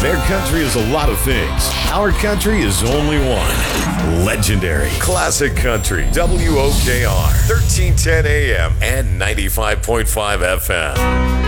Their country is a lot of things. Our country is only one. Legendary. Classic Country. WOKR. 1310 AM and 95.5 FM.